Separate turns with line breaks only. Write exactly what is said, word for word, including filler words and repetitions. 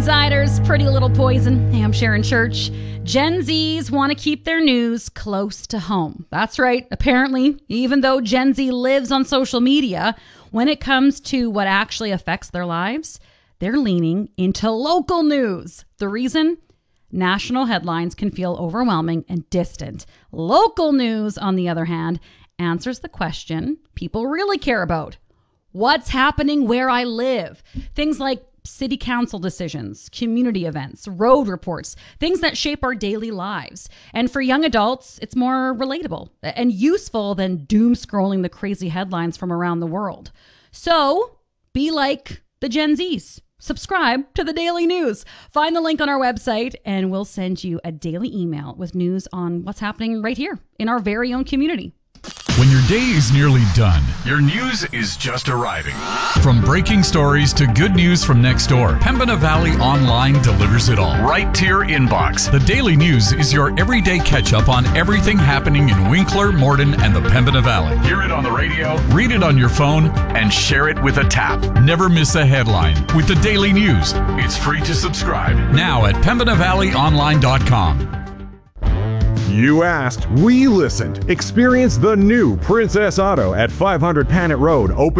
Insiders, Pretty Little Poison. Hey, I'm Sharon Church. Gen Zs want to keep their news close to home. That's right. Apparently, even though Gen Z lives on social media, when it comes to what actually affects their lives, they're leaning into local news. The reason? National headlines can feel overwhelming and distant. Local news, on the other hand, answers the question people really care about. What's happening where I live? Things like city council decisions, community events, road reports, things that shape our daily lives. And for young adults, it's more relatable and useful than doom scrolling the crazy headlines from around the world. So be like the Gen Zs. Subscribe to the Daily News. Find the link on our website and we'll send you a daily email with news on what's happening right here in our very own community.
When your day is nearly done, your news is just arriving. From breaking stories to good news from next door, Pembina Valley Online delivers it all right to your inbox. The Daily News is your everyday catch-up on everything happening in Winkler, Morden, and the Pembina Valley. Hear it on the radio, read it on your phone, and share it with a tap. Never miss a headline with the Daily News. It's free to subscribe now at pembina valley online dot com.
You asked, we listened. Experience the new Princess Auto at five hundred Panet Road, open